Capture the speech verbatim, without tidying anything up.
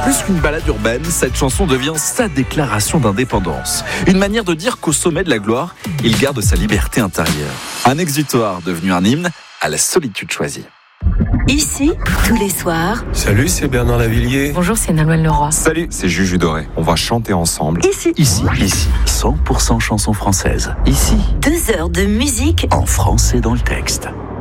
Plus qu'une balade urbaine, cette chanson devient sa déclaration d'indépendance. Une manière de dire qu'au sommet de la gloire, il garde sa liberté intérieure. Un exutoire devenu un hymne à la solitude choisie. Ici, tous les soirs. Salut, c'est Bernard Lavillier. Bonjour, c'est Nolwenn Leroy. Salut, c'est Juju Doré. On va chanter ensemble. Ici. Ici, ici, cent pour cent chansons françaises. Ici, Deux heures de musique en français dans le texte.